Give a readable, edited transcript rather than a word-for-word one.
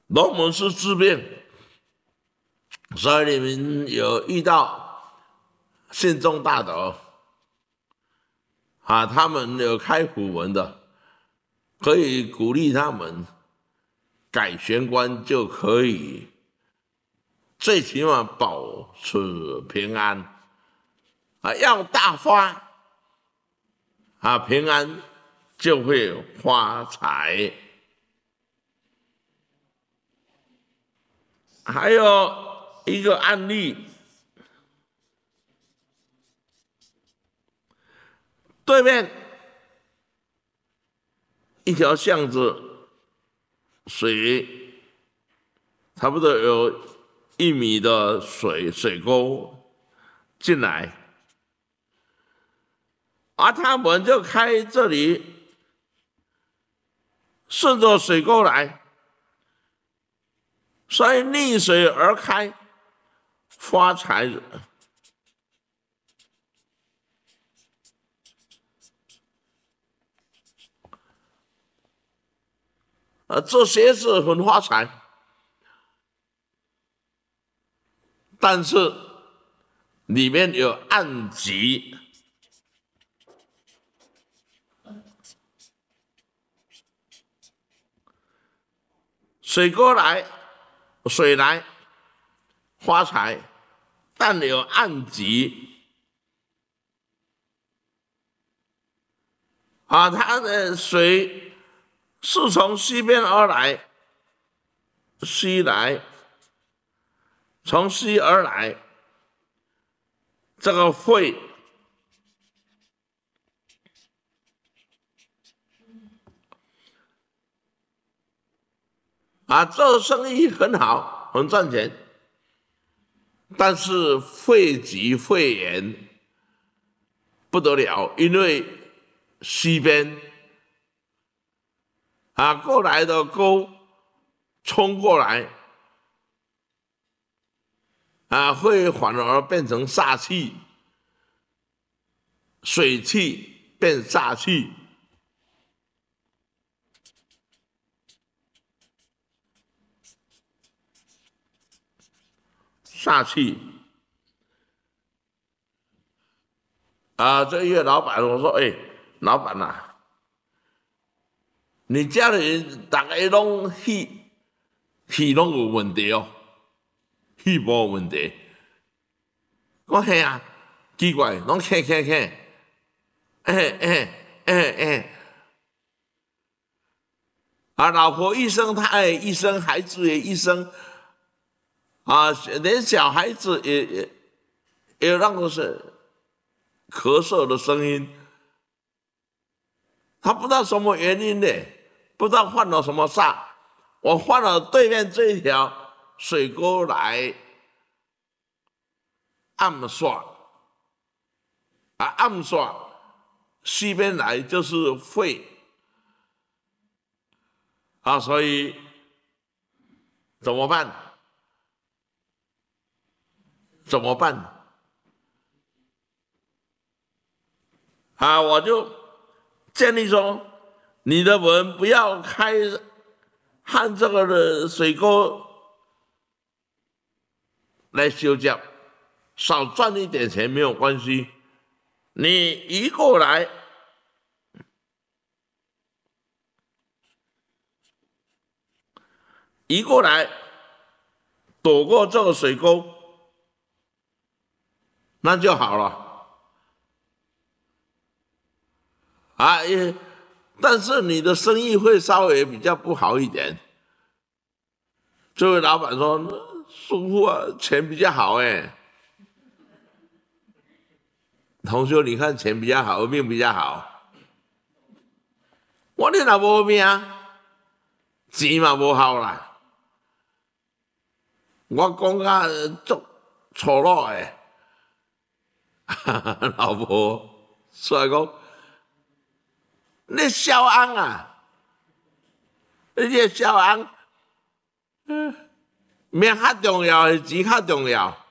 龙门是治病，所以你们有遇到信众大德啊，他们有开符文的，可以鼓励他们改玄关，就可以最起码保持平安啊。要大发啊，平安就会发财。还有一个案例，对面一条巷子，水差不多有1米的水沟进来，而他们就开这里，顺着水沟来，所以逆水而开，发财。这些是很发财，但是里面有暗疾。水沟来，水来，发财，但有暗疾啊！它的水是从西边而来，西来，从西而来，这个会啊，这生意很好，很赚钱，但是肺疾肺炎不得了，因为西边啊过来的沟冲过来啊，会反而变成煞气，水气变煞气。煞气啊！这一个老板我说：“老板啊，你家里大家拢气拢有问题哦，气无问题。”我嘿啊，奇怪，拢咳，啊，老婆一生，他也一生，孩子也一生，啊，连小孩子也让我是咳嗽的声音，他不知道什么原因呢，不知道犯了什么煞。我换了对面这一条水沟来暗刷，啊，暗刷西边来就是肺啊，所以怎么办？怎么办？啊，我就建议说，你的门不要开和这个的水沟来修教，少赚一点钱没有关系。你移过来，躲过这个水沟，那就好了。啊，但是你的生意会稍微比较不好一点。这位老板说：“师傅啊，钱比较好哎。”同学，你看钱比较好，命比较好。我你若无命，钱嘛无效啦。我讲啊，足粗鲁诶，老婆出来讲，你小安啊，你这小安，命较重要，钱较重要。